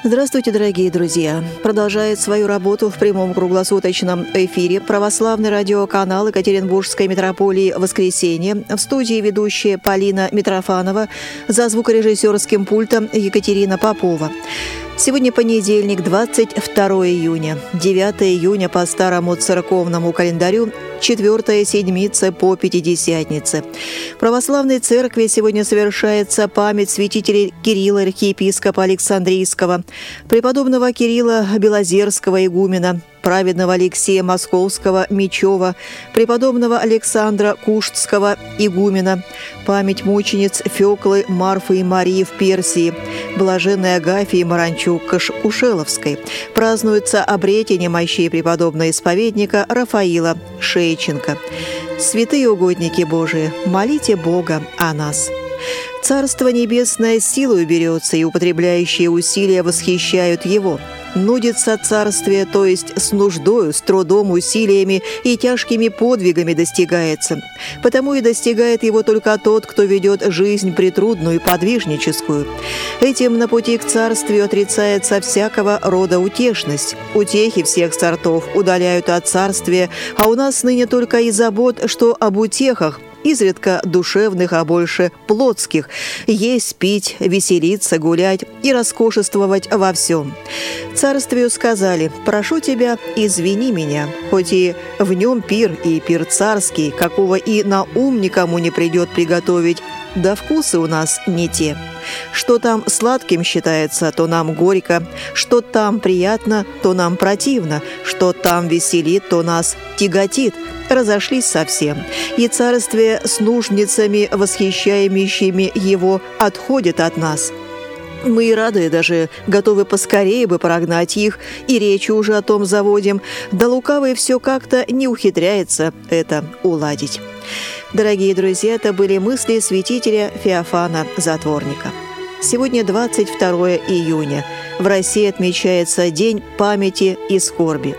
Здравствуйте, дорогие друзья! Продолжает свою работу в прямом круглосуточном эфире православный радиоканал Екатеринбургской митрополии «Воскресенье». В студии ведущая Полина Митрофанова, за звукорежиссерским пультом Екатерина Попова. Сегодня понедельник, 22 июня, 9 июня по старому церковному календарю, 4-я седмица по Пятидесятнице. В Православной Церкви сегодня совершается память святителей Кирилла, архиепископа Александрийского, преподобного Кирилла Белозерского игумена, праведного Алексея Московского Мечева, преподобного Александра Куштского игумена, память мучениц Феклы, Марфы и Марии в Персии, блаженной Агафии Маранчук-Кушеловской. Празднуется обретение мощей преподобного исповедника Рафаила Шейченко. Святые угодники Божии, молите Бога о нас. Царство Небесное силою берется, и употребляющие усилия восхищают Его. Нудится царствие, то есть с нуждою, с трудом, усилиями и тяжкими подвигами достигается. Потому и достигает его только тот, кто ведет жизнь претрудную и подвижническую. Этим на пути к царствию отрицается всякого рода утешность. Утехи всех сортов удаляют от царствия, а у нас ныне только и забот, что об утехах, изредка душевных, а больше плотских, есть, пить, веселиться, гулять и роскошествовать во всем. Царствию сказали: «Прошу тебя, извини меня, хоть и в нем пир, и пир царский, какого и на ум никому не придет приготовить, да вкусы у нас не те. Что там сладким считается, то нам горько, что там приятно, то нам противно, что там веселит, то нас тяготит». Разошлись совсем, и царствие с нужницами, восхищаемыми его, отходит от нас. Мы и рады, даже готовы поскорее бы прогнать их, и речи уже о том заводим, да лукавый все как-то не ухитряется это уладить. Дорогие друзья, это были мысли святителя Феофана Затворника. Сегодня 22 июня. В России отмечается День памяти и скорби.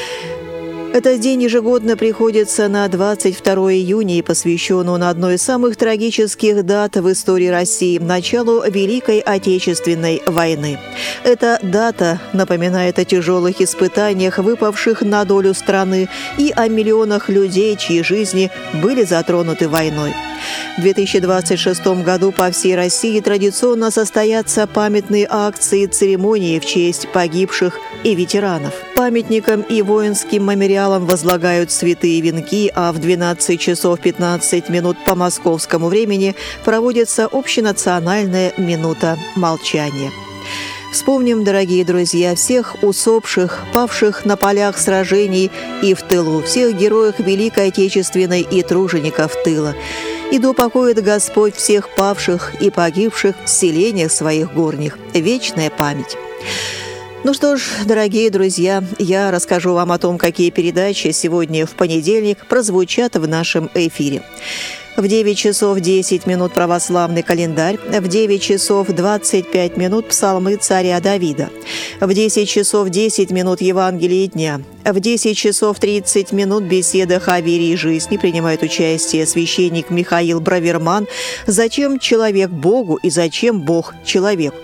Этот день ежегодно приходится на 22 июня и посвящен он одной из самых трагических дат в истории России – началу Великой Отечественной войны. Эта дата напоминает о тяжелых испытаниях, выпавших на долю страны, и о миллионах людей, чьи жизни были затронуты войной. В 2026 году по всей России традиционно состоятся памятные акции и церемонии в честь погибших и ветеранов. Памятникам и воинским мемориалам возлагают святые венки, а в 12 часов 15 минут по московскому времени проводится общенациональная минута молчания. Вспомним, дорогие друзья, всех усопших, павших на полях сражений и в тылу, всех героев Великой Отечественной и тружеников тыла. И да упокоит Господь всех павших и погибших в селениях своих горних. Вечная память. Ну что ж, дорогие друзья, я расскажу вам о том, какие передачи сегодня в понедельник прозвучат в нашем эфире. В 9 часов 10 минут православный календарь, в 9 часов 25 минут псалмы царя Давида, в 10 часов 10 минут Евангелие дня, в 10 часов 30 минут беседа о вере и жизни, принимает участие священник Михаил Браверман «Зачем человек Богу и зачем Бог человеку?».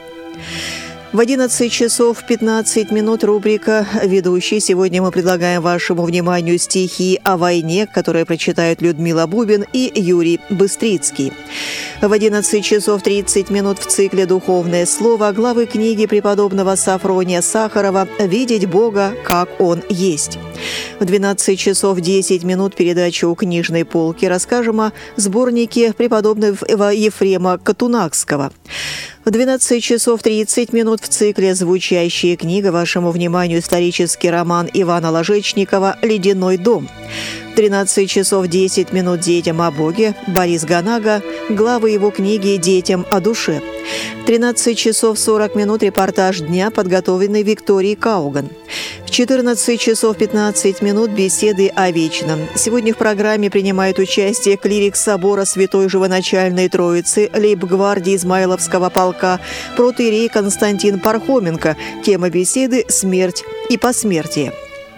В 11 часов 15 минут рубрика «Ведущий». Сегодня мы предлагаем вашему вниманию стихи о войне, которые прочитают Людмила Бубин и Юрий Быстрицкий. В 11 часов 30 минут в цикле «Духовное слово» главы книги преподобного Сафрония Сахарова «Видеть Бога, как Он есть». В 12 часов 10 минут передача «У книжной полки» расскажем о сборнике преподобного Ефрема Катунакского. В 12 часов 30 минут в цикле «Звучащая книга» вашему вниманию исторический роман Ивана Ложечникова «Ледяной дом». В 13 часов 10 минут детям о Боге Борис Ганага, главы его книги «Детям о душе». В 13 часов 40 минут репортаж дня, подготовленный Викторией Кауган. В 14 часов 15 минут беседы о вечном. Сегодня в программе принимает участие клирик собора Святой Живоначальной Троицы лейб-гвардии Измайловского полка протоиерей Константин Пархоменко. Тема беседы «Смерть и посмертие».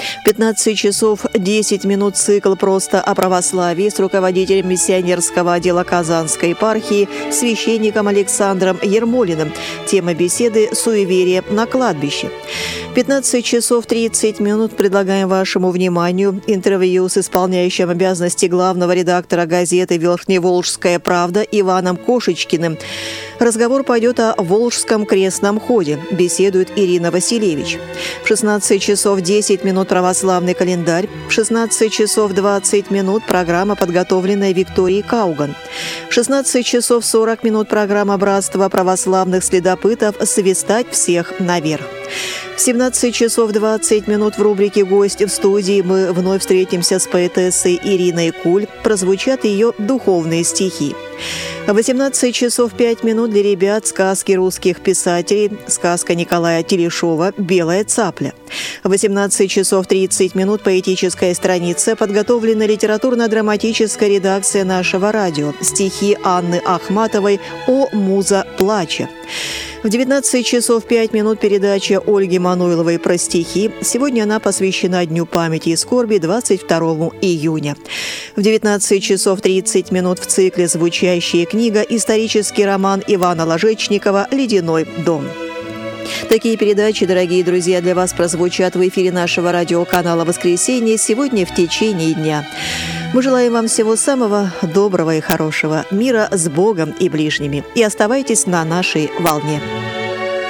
В 15 часов 10 минут цикл «Просто о православии» с руководителем миссионерского отдела Казанской епархии священником Александром Ермолиным. Тема беседы «Суеверие на кладбище». В 15 часов 30 минут предлагаем вашему вниманию интервью с исполняющим обязанности главного редактора газеты «Верхневолжская правда» Иваном Кошечкиным. Разговор пойдет о Волжском крестном ходе. Беседует Ирина Василевич. В 16 часов 10 минут православный календарь. В 16 часов 20 минут программа, подготовленная Викторией Кауган. В 16 часов 40 минут программа «Братство православных следопытов. Свистать всех наверх». В 17 часов 20 минут в рубрике «Гость в студии» мы вновь встретимся с поэтессой Ириной Куль. Прозвучат ее духовные стихи. В 18 часов 5 минут для ребят сказки русских писателей. Сказка Николая Телешова «Белая цапля». В 18 часов 30 минут поэтическая страница, подготовленная литературно-драматическая редакция нашего радио. Стихи Анны Ахматовой «О муза плача». В 19 часов 5 минут передача Ольги Мануйловой про стихи. Сегодня она посвящена Дню памяти и скорби 22 июня. В 19 часов 30 минут в цикле «Звучащая книга» исторический роман Ивана Ложечникова «Ледяной дом». Такие передачи, дорогие друзья, для вас прозвучат в эфире нашего радиоканала «Воскресенье» сегодня в течение дня. Мы желаем вам всего самого доброго и хорошего, мира с Богом и ближними. И оставайтесь на нашей волне.